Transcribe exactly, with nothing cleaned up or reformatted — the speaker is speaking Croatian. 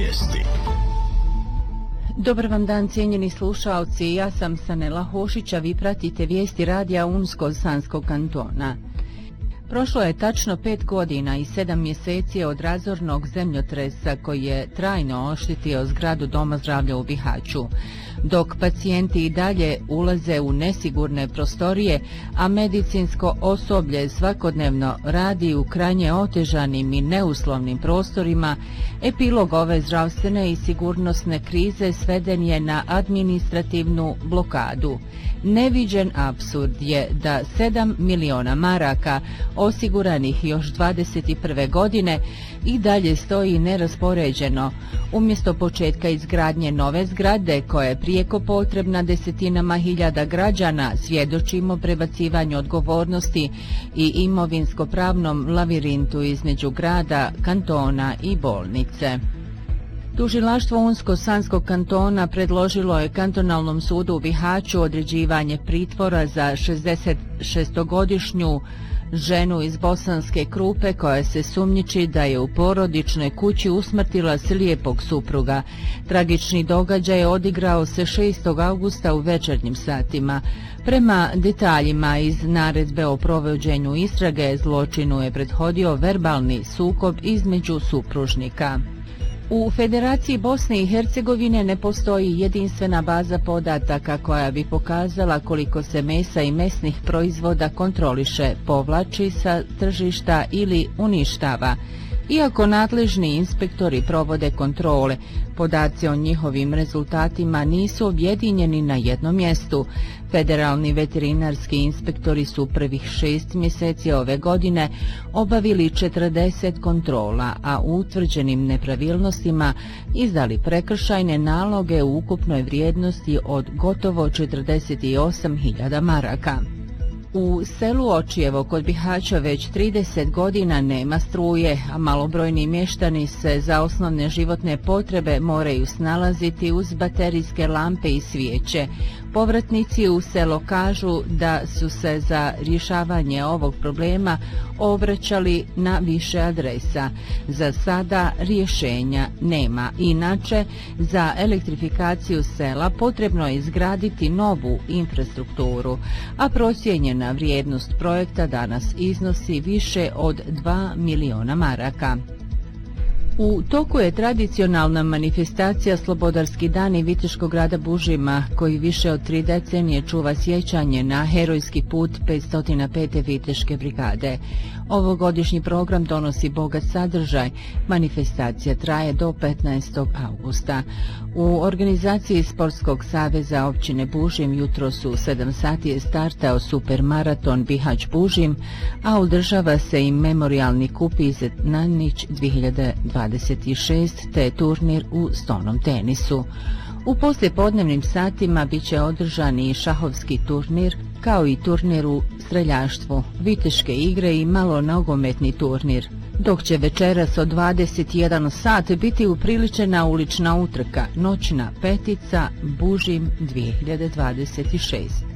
vijesti. Dobar vam dan, cijenjeni slušaoci, ja sam Sanela Hošić, a vi pratite vijesti radija Unsko-Sanskog kantona. Prošlo je tačno pet godina i sedam mjeseci od razornog zemljotresa koji je trajno oštetio zgradu Doma zdravlja u Bihaću. Dok pacijenti i dalje ulaze u nesigurne prostorije, a medicinsko osoblje svakodnevno radi u krajnje otežanim i neuslovnim prostorima, epilog ove zdravstvene i sigurnosne krize sveden je na administrativnu blokadu. Neviđen apsurd je da sedam miliona maraka osiguranih još dvadeset prve godine i dalje stoji neraspoređeno. Umjesto početka izgradnje nove zgrade, koja je prijeko potrebna desetinama hiljada građana, svjedočimo prebacivanju odgovornosti i imovinsko-pravnom lavirintu između grada, kantona i bolnice. Tužilaštvo Unsko-Sanskog kantona predložilo je kantonalnom sudu u Bihaću određivanje pritvora za šezdesetšestogodišnju ženu iz Bosanske Krupe koja se sumnjiči da je u porodičnoj kući usmrtila slijepog supruga. Tragični događaj odigrao se šestog avgusta u večernjim satima. Prema detaljima iz naredbe o provođenju istrage, zločinu je prethodio verbalni sukob između supružnika. U Federaciji Bosne i Hercegovine ne postoji jedinstvena baza podataka koja bi pokazala koliko se mesa i mesnih proizvoda kontroliše, povlači sa tržišta ili uništava. Iako nadležni inspektori provode kontrole, podaci o njihovim rezultatima nisu objedinjeni na jednom mjestu. Federalni veterinarski inspektori su prvih šest mjeseci ove godine obavili četrdeset kontrola, a u utvrđenim nepravilnostima izdali prekršajne naloge u ukupnoj vrijednosti od gotovo četrdeset osam hiljada maraka. U selu Očijevo kod Bihaća već trideset godina nema struje, a malobrojni mještani se za osnovne životne potrebe moraju snalaziti uz baterijske lampe i svijeće. Povratnici u selo kažu da su se za rješavanje ovog problema obraćali na više adresa. Za sada rješenja nema. Inače, za elektrifikaciju sela potrebno je izgraditi novu infrastrukturu, a procijenjena vrijednost projekta danas iznosi više od dva miliona maraka. U toku je tradicionalna manifestacija Slobodarski dani Viteškog grada Bužima, koji više od tri decenije čuva sjećanje na herojski put petsto pete Viteške brigade. Ovogodišnji program donosi bogat sadržaj. Manifestacija traje do petnaestog avgusta. U organizaciji Sportskog saveza općine Bužim jutros u sedam sati je startao supermaraton Bihać Bužim, a održava se i memorialni kup Izet Nanić dvije hiljade dvadeset šest te turnir u stonom tenisu. U poslijepodnevnim satima bit će održan i šahovski turnir, kao i turnir u streljaštvu, viteške igre i malo nogometni turnir, dok će večeras od dvadeset jedan sat biti upriličena ulična utrka Noćna petica Bužim dvije hiljade dvadeset šest.